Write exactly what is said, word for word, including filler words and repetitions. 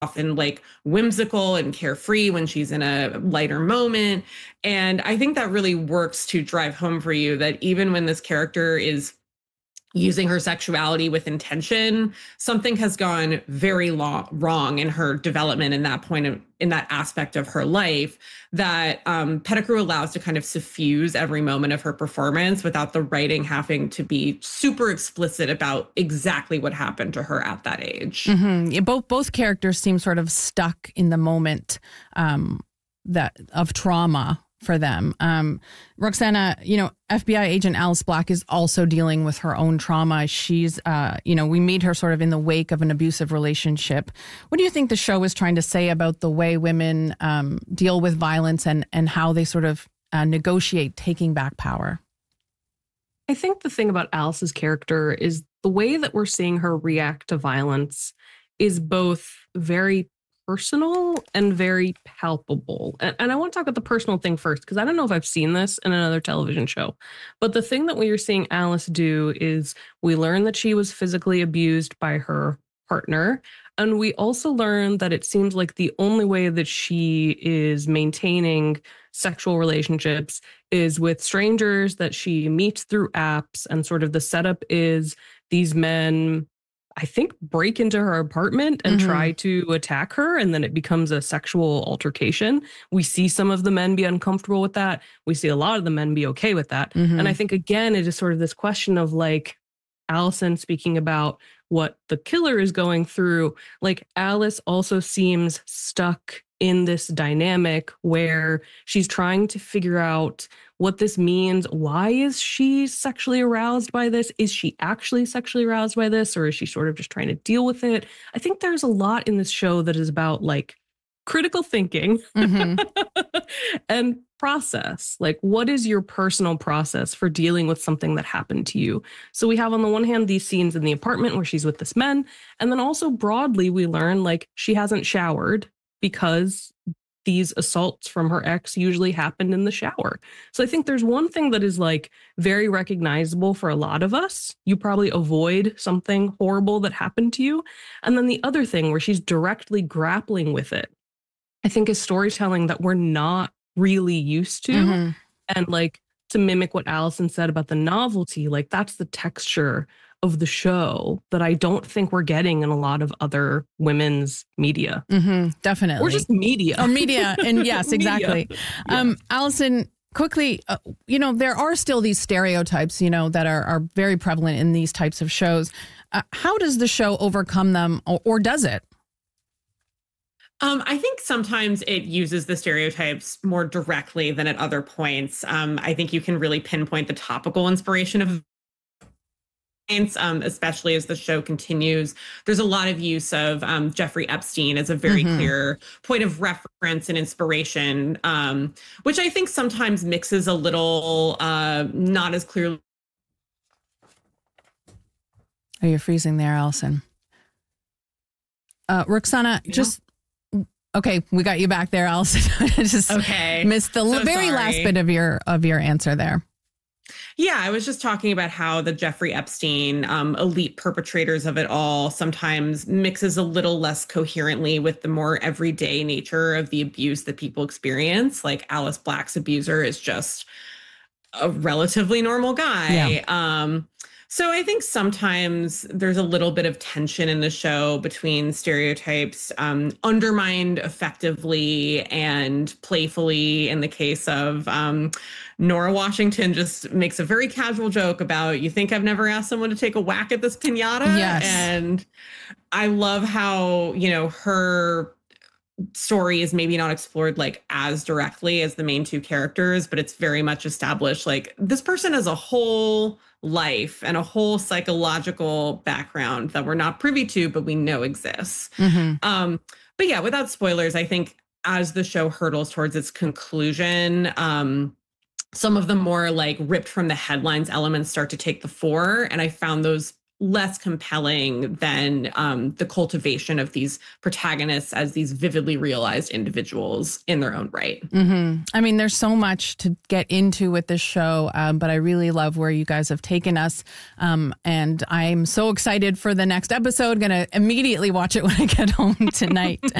often like whimsical and carefree when she's in a lighter moment. And I think that really works to drive home for you that even when this character is using her sexuality with intention, something has gone very long, wrong in her development in that point of, in that aspect of her life, that um, Pettigrew allows to kind of suffuse every moment of her performance without the writing having to be super explicit about exactly what happened to her at that age. Mm-hmm. Yeah, both both characters seem sort of stuck in the moment um, that of trauma for them. Um, Roxana, you know, F B I agent Alice Black is also dealing with her own trauma. She's, uh, you know, we meet her sort of in the wake of an abusive relationship. What do you think the show is trying to say about the way women um, deal with violence and, and how they sort of uh, negotiate taking back power? I think the thing about Alice's character is the way that we're seeing her react to violence is both very personal and very palpable. And, and I want to talk about the personal thing first, because I don't know if I've seen this in another television show. But the thing that we are seeing Alice do is we learn that she was physically abused by her partner. And we also learn that it seems like the only way that she is maintaining sexual relationships is with strangers that she meets through apps. And sort of the setup is these men, I think, break into her apartment and mm-hmm. try to attack her. And then it becomes a sexual altercation. We see some of the men be uncomfortable with that. We see a lot of the men be okay with that. Mm-hmm. And I think, again, it is sort of this question of like Allison speaking about what the killer is going through. Like Alice also seems stuck in this dynamic where she's trying to figure out what this means. Why is she sexually aroused by this? Is she actually sexually aroused by this? Or is she sort of just trying to deal with it? I think there's a lot in this show that is about like critical thinking mm-hmm. and process. Like, what is your personal process for dealing with something that happened to you? So we have on the one hand, these scenes in the apartment where she's with this man. And then also broadly, we learn like she hasn't showered because these assaults from her ex usually happened in the shower. So I think there's one thing that is like very recognizable for a lot of us. You probably avoid something horrible that happened to you. And then the other thing where she's directly grappling with it, I think is storytelling that we're not really used to. Mm-hmm. And like to mimic what Allison said about the novelty, like that's the texture of the show that I don't think we're getting in a lot of other women's media. Mm-hmm, definitely. Or just media. Or media. And yes, exactly. Yeah. Um, Allison, quickly, uh, you know, there are still these stereotypes, you know, that are, are very prevalent in these types of shows. Uh, how does the show overcome them, or, or does it? Um, I think sometimes it uses the stereotypes more directly than at other points. Um, I think you can really pinpoint the topical inspiration of Um, especially as the show continues. There's a lot of use of um, Jeffrey Epstein as a very mm-hmm. clear point of reference and inspiration, um, which I think sometimes mixes a little uh, not as clearly. Oh, you're freezing there, Allison. Uh, Roxana, yeah. just... Okay, we got you back there, Allison. I just okay. missed the so very sorry. last bit of your of your answer there. Yeah, I was just talking about how the Jeffrey Epstein um, elite perpetrators of it all sometimes mixes a little less coherently with the more everyday nature of the abuse that people experience. Like Alice Black's abuser is just a relatively normal guy. Yeah. Um, so I think sometimes there's a little bit of tension in the show between stereotypes um, undermined effectively and playfully. In the case of um, Nora Washington just makes a very casual joke about, you think I've never asked someone to take a whack at this piñata? Yes. And I love how, you know, her story is maybe not explored like as directly as the main two characters, but it's very much established like this person has a whole life and a whole psychological background that we're not privy to, but we know exists. Mm-hmm. Um, but yeah, without spoilers, I think as the show hurtles towards its conclusion, um, some of the more like ripped from the headlines elements start to take the fore. And I found those less compelling than um, the cultivation of these protagonists as these vividly realized individuals in their own right. Mm-hmm. I mean, there's so much to get into with this show, um, but I really love where you guys have taken us. Um, and I'm so excited for the next episode. Going to immediately watch it when I get home tonight.